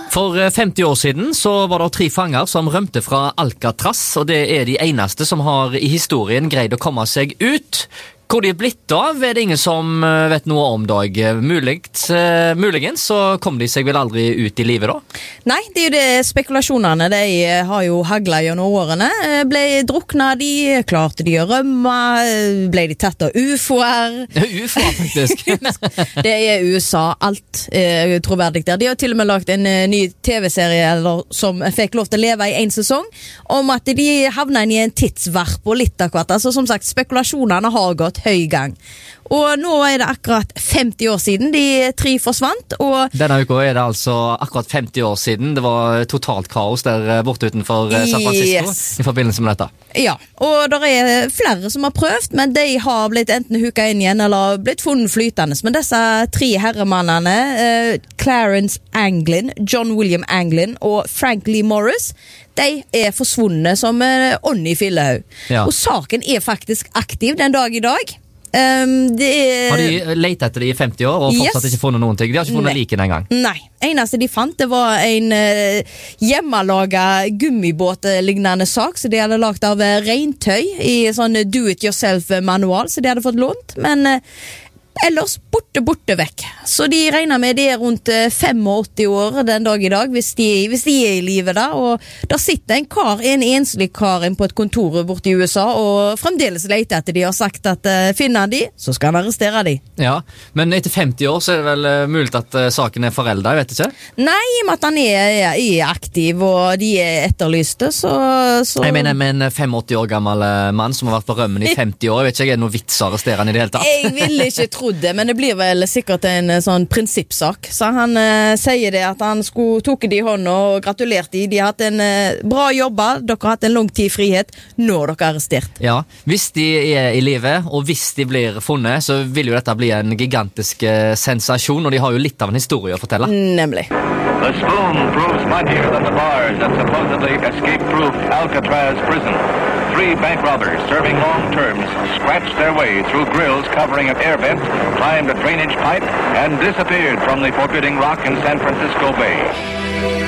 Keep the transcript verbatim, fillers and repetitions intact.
For femti år siden så var det tre fanger som rømte fra Alcatraz, og det er de eneste som har i historien greid å komme seg ut. Hvor de er blitt av, er det ingen som vet noe om, Dag. Muligens, uh, muligens så kom de seg vel aldri ut i livet da? Nei, det er jo det spekulasjonene. De har jo haglet gjennom årene. Ble drukna de, klarte de å rømme, ble de tatt av U F O-er. U F O-er, faktisk. Det er U S A, alt er troverdig der. De har til og med lagt en uh, ny T V-serie som fikk lov til å leve i en sesong, om at de havnet inn i en tidsvarp og litt akkurat. Altså, som sagt, spekulasjonene har gått høy gang. Og nå er det akkurat femti år siden de tre forsvant. Og denne uka er det altså akkurat femti år siden. Det var totalt kaos der borte utenfor San Francisco yes. i forbindelse med dette. Ja, og det er flere som har prøvd, men de har blitt enten huket inn igjen eller blitt funnet flytende. Men disse tre herremannene, eh, Clarence Anglin, John William Anglin og Frank Lee Morris, de er forsvunnet som eh, ånd i fillehaug. Ja. Og saken er faktisk aktiv den dag i dag. Um, det er... Har de lett etter det i femti år og fortsatt yes. ikke funnet noen ting? De har ikke funnet liken en gang. Nei, eneste de fant det var en uh, hjemmelaget gummibåt-lignende sak, så de hadde lagt av uh, regntøy i sånn do-it-yourself-manual, så de hadde fått lånt, men uh, ellers borte, borte vekk. Så de regner med de er rundt åttifem år den dag i dag, hvis de, hvis de er i livet da. Og der sitter en kar, en enslig kar på et kontor borte i U S A, og fremdeles leter etter de har sagt at uh, finner de, så skal han arrestere de. Ja, men etter femti år så er det vel uh, mulig at uh, saken er foreldet, jeg vet ikke? Nei, i og med at han er, er, er aktiv, og de er etterlyste, så... så... Jeg mener med en åttifem år gammel mann som har vært på rømmen i femti år, jeg vet ikke, er det noe vits å arrestere han i det hele tatt? Jeg vil ikke tro det, men det blir vel sikkert en sånn prinsippsak. Så han uh, sier det at han skulle toke de i hånda og gratulert de. De har hatt en uh, bra jobba, dere har hatt en lang tid i frihet, nå er dere arrestert. Ja, hvis de er i livet, og hvis de blir funnet, så vil jo dette bli en gigantisk uh, sensasjon, og de har jo litt av en historie å fortelle. Nemlig. The spoon proves mightier than the bars that supposedly escape-proof Alcatraz prison. Three bank robbers serving long terms scratched their way through grills covering an air vent, climbed a drainage pipe, and disappeared from the forbidding rock in San Francisco Bay.